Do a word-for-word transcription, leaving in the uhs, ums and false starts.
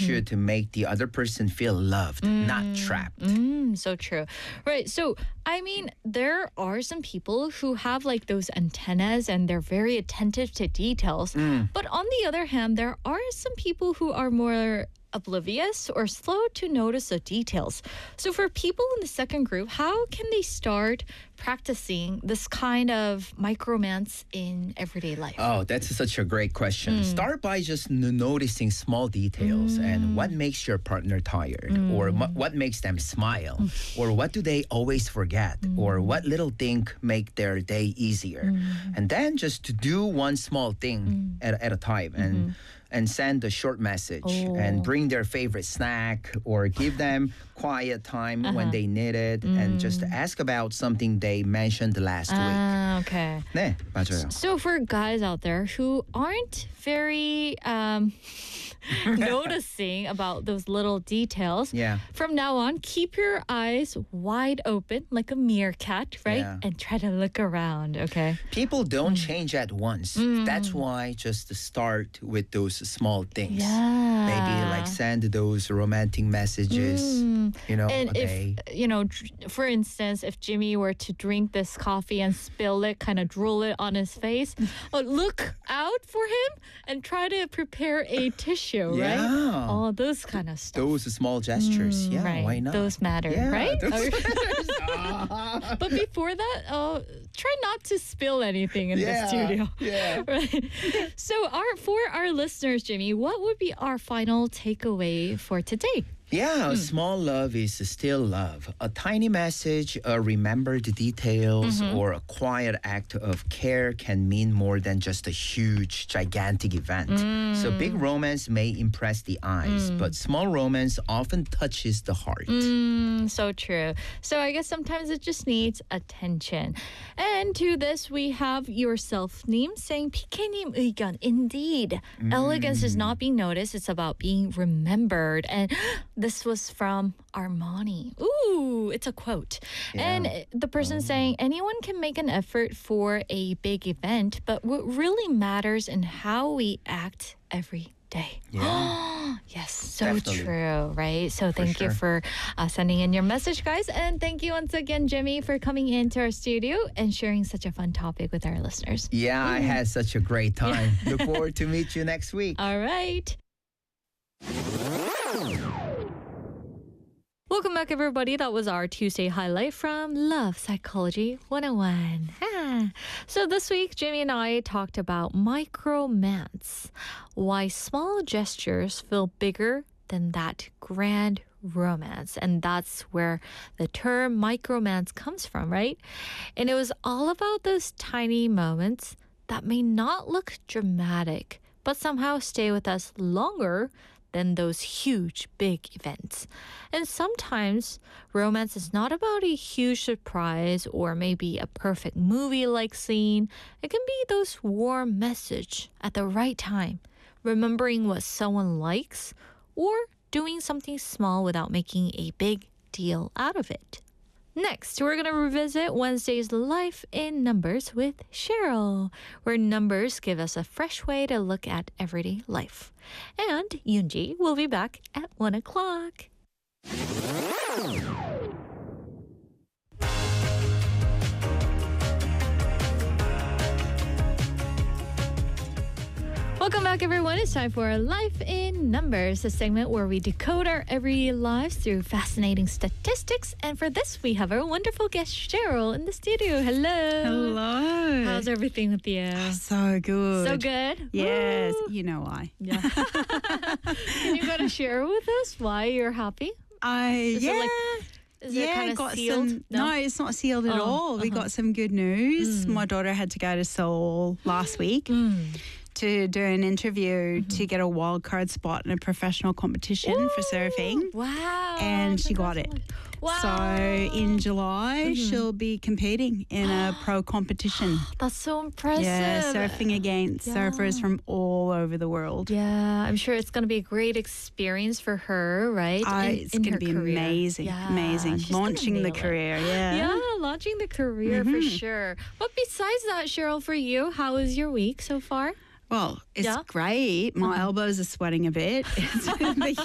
should make the other person feel loved, not trapped. Mm, so true. Right. So, I mean, there are some people who have like those antennas and they're very attentive to details. Mm. But on the other hand, there are some people who are more oblivious or slow to notice the details. So for people in the second group, how can they start practicing this kind of micromance in everyday life? Oh, that's such a great question. Start by just n- noticing small details and what makes your partner tired, or m- what makes them smile, or what do they always forget, or what little thing make their day easier. And then just to do one small thing at, at a time and and send a short message Oh. and bring their favorite snack or give them quiet time when they need it and just ask about something they mentioned last week. Ah, okay. 네, 맞아요. So for guys out there who aren't very um, noticing about those little details, Yeah. from now on, keep your eyes wide open like a meerkat, right? Yeah. And try to look around, okay? People don't change at once. That's why just start with those small things. Yeah. Maybe like send those romantic messages, you know, And a if, day. you know, dr- for instance, if Jimmy were to drink this coffee and spill it, kind of drool it on his face, oh, look out for him and try to prepare a tissue, right? Yeah. All those kind of stuff. Those small gestures. yeah, right. why not? Those matter, Yeah, right? those Okay. But before that, uh, try not to spill anything in Yeah, the studio. yeah. Right. So, our for our listeners, Jimmy, what would be our final takeaway for today? Yeah, small love is still love. A tiny message, a remembered details, or a quiet act of care can mean more than just a huge, gigantic event. So big romance may impress the eyes, but small romance often touches the heart. Mm, so true. So I guess sometimes it just needs attention. And to this, we have yourself-님 saying, 피케님 의견. Indeed, elegance is not being noticed. It's about being remembered. And this was from Armani. Ooh, it's a quote. And the person saying, anyone can make an effort for a big event, but what really matters in how we act every day. Yeah. Yes, so Definitely. true, right? So thank you sure. for uh, sending in your message, guys. And thank you once again, Jimmy, for coming into our studio and sharing such a fun topic with our listeners. Yeah, I had such a great time. Look forward to meet you next week. All right. Welcome back, everybody. That was our Tuesday highlight from Love Psychology one oh one. Ah. So this week, Jimmy and I talked about micromance, why small gestures feel bigger than that grand romance. And that's where the term micromance comes from, right? And it was all about those tiny moments that may not look dramatic, but somehow stay with us longer than those huge, big events. And sometimes romance is not about a huge surprise or maybe a perfect movie-like scene. It can be those warm message at the right time, remembering what someone likes, or doing something small without making a big deal out of it. Next, we're going to revisit Wednesday's Life in Numbers with Cheryl, where numbers give us a fresh way to look at everyday life. And Yoonji will be back at one o'clock. Welcome back, everyone. It's time for Life in Numbers, a segment where we decode our everyday lives through fascinating statistics. And for this, we have our wonderful guest, Cheryl, in the studio. Hello. Hello. How's everything with you? So good. So good? Yes, Woo. you know why. Yeah. Can you go to share with us why you're happy? I Is it yeah. like- Is it yeah, kind of got sealed? some. No? it's not sealed at Oh, all. We uh-huh. got some good news. My daughter had to go to Seoul last week Mm. to do an interview to get a wild card spot in a professional competition for surfing. Wow. And she got it. Wow. So in July, she'll be competing in a pro competition. That's so impressive. Yeah, surfing against Yeah. surfers from all over the world. Yeah, I'm sure it's going to be a great experience for her, right? Uh, In- it's in going her to be career. amazing, Yeah, amazing. she's gonna Launching the nail it. career, yeah. Yeah, launching the career for sure. But besides that, Cheryl, for you, how was your week so far? Well, it's Yeah? great. My elbows are sweating a bit. It's the